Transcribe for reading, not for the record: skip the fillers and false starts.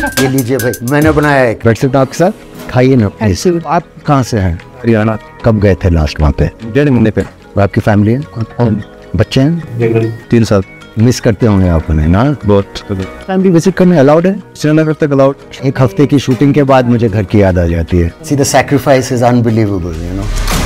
ये लीजिए भाई, मैंने बनाया है। बैठ सकता आपके साथ, खाइए ना। ऐसे आप कहाँ से हैं? हरियाणा। कब गए थे लास्ट वहाँ पे? 1.5 महीने पे। आपकी फैमिली है, बच्चे हैं? 3 साल। मिस करते होंगे आप उन्हें ना? बहुत। फैमिली विजिट करने अलाउड है? श्रीनगर तक अलाउड। एक हफ्ते की शूटिंग के बाद मुझे घर की याद आ जाती है। See the sacrifice is unbelievable, you know.